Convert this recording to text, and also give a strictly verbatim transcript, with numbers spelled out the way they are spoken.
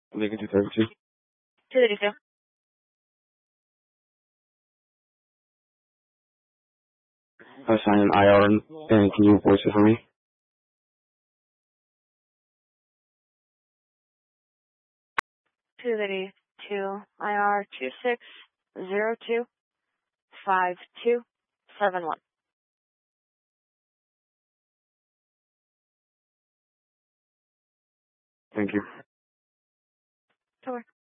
Lincoln two thirty-two. two thirty-two. I sign an I R and, and can you voice it for me? two thirty-two I R two six zero two five two seven one. Thank you. Sure.